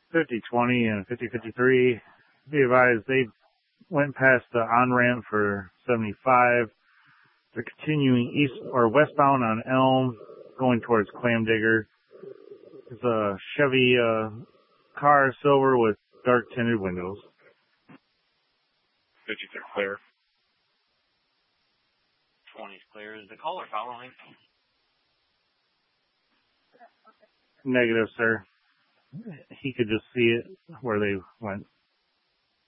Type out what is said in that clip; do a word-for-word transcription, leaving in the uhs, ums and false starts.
fifty twenty and fifty fifty-three. Be advised, they went past the on-ramp for seventy-five. They're continuing east or westbound on Elm, going towards Clam Digger. It's a Chevy uh, car, silver with dark tinted windows. fifty-three clear. twenty's clear. Is the caller following? Negative, sir. He could just see it where they went.